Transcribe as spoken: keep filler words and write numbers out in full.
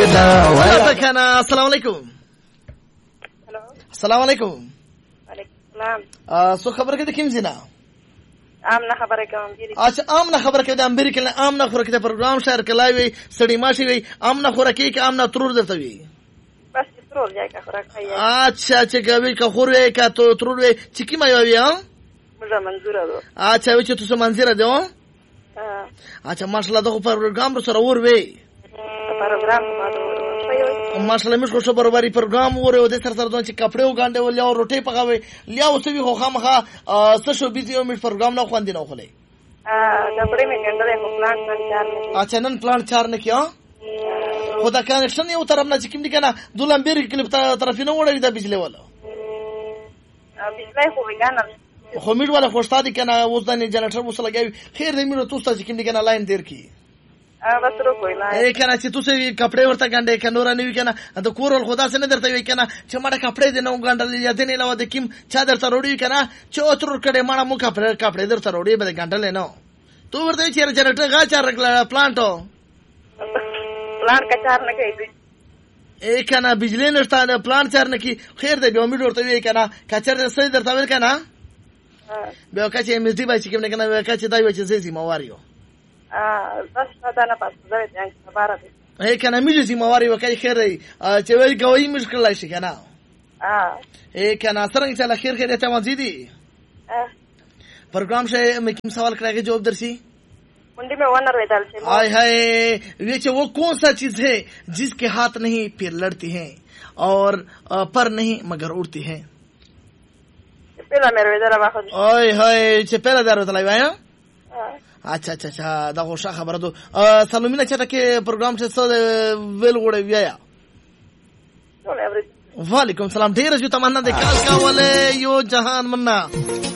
دا ولا کنه. السلام علیکم. هلو السلام علیکم. وعلیکم السلام. ا سو خبر کې د کوم زینا امنه خبره کوم دیری. اچھا امنه خبر کې د امریکا نه امنه خبر کې د پروګرام شهر کلای وي سړی ماشي وي امنه خبر کې کې امنه ترور درته وي بس ترور ځای کا خوراک کوي. اچھا چې کوي که خور وي که تو ترور وي چې کی ما وي ها مزه منظور ده. اچھا وي چې تاسو منظر ده ها. اچھا ماشاءالله دغه پروګرام سره ور وي پروګرام ماشاءالله موږ خو برابرۍ پروګرام وره او د سر سره د کپڑے وګاندې ول او روټي پکاوي لیا اوس وی خو خامخه څه شو بيزي او موږ پروګرام نه خوندې نه خلې ا کپڑے مې ګندلې په پلان باندې چار نه. اچھا نن پلان چار نه کیا خدا کنیکشن یو طرف نه چې کوم دي کنه دولم بیر کلیپ طرف نه وړي د بجلی ولا بجلی خو وګانل خو میډ ولا خوشتا دي کنه اوس د جنریټر وسه لګوي خیر دې میډ توستا چې کوم دي کنه لاین دیر کی ا بس رو کوئی نه اے کنه چې تاسو کپڑے ورته ګنده کنه نه وی کنه د کورول خدا سره درته وی کنه چې مړه کپڑے دې نو ګندل یا دې نه لو د کیم چا درته وروړي کنه چې اوتر کړه مړه مو کپڑے کپڑے درته وروړي به ګندل نه تو ورته چې جنریټر غا چار پلانټو پلان کا چار نه کوي. اے کنه بجلی نشته پلان چار نه کی خیر دې به امید ورته وی کنه کچر دې سې درته وی کنه به کچې ام اس ډي بای چې کوم نه کنه کچې دای و چې زې مواریو ا بس دا نه پاتې زه ته خبره ده. اے کنه مې زې مواري وکړي خیر دی چې وی کوي مشکل لای شي کنه ا اے کنه څنګه چې خیر خیر ته مزيدي ا پروګرام شه مې کوم سوال کړی جواب درسي منڈی میں ونر ویدال سے. ہائے ہائے یہ وہ کون سا چیز ہے جس کے ہاتھ نہیں پھر لڑتی ہیں اور پر نہیں مگر اڑتی ہیں. پہلا میرے ویدال واخد. ہائے ہائے چې پہلا دارو تلای وایا. اچھا اچھا اچھا دا خو ښه خبره ده. سلامونه چاته کې پروګرام څه ویل غوړې ویا. وعلیکم السلام ډیر جو تمنا د کال کا ولې یو جهان مننا